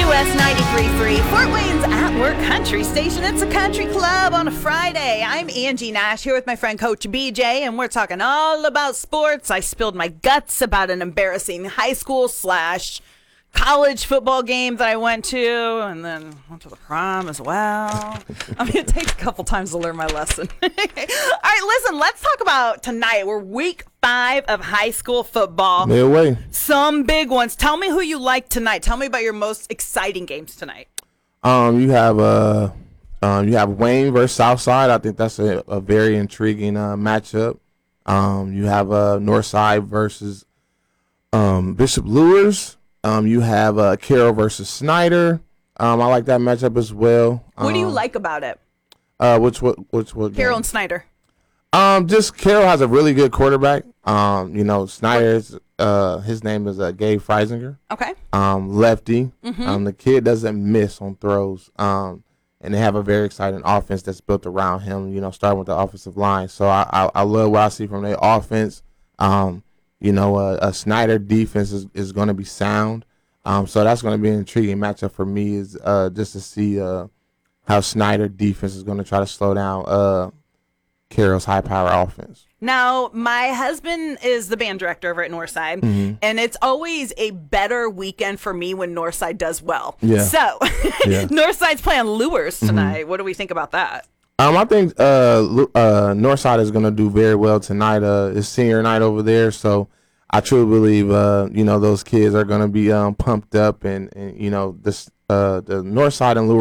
WQS 93.3, Fort Wayne's at Work Country Station. It's a country club on a Friday. I'm Angie Nash here with my friend Coach BJ, and we're talking all about sports. I spilled my guts about an embarrassing high school / college football game that I went to, and then went to the prom as well. I mean, it takes a couple times to learn my lesson. All right, listen, let's talk about tonight. We're week 5 of high school football. Midway. Some big ones. Tell me who you like tonight. Tell me about your most exciting games tonight. You have Wayne versus Southside. I think that's a very intriguing matchup. You have Northside versus Bishop Lures. You have Carroll versus Snyder. I like that matchup as well. What do you like about it? Which Carroll game? and Snyder. Just Carroll has a really good quarterback. Snyder's his name is Gabe Freisinger. Okay. Lefty. The kid doesn't miss on throws. And they have a very exciting offense that's built around him. Starting with the offensive line. So I love what I see from their offense. A Snyder defense is going to be sound. So that's going to be an intriguing matchup for me is just to see how Snyder defense is going to try to slow down Carroll's high-power offense. Now, my husband is the band director over at Northside, and it's always a better weekend for me when Northside does well. Yeah. So, Yeah. Northside's playing Lures tonight. What do we think about that? I think Northside is going to do very well tonight. It's senior night over there, so I truly believe those kids are going to be pumped up, and the Northside and Lure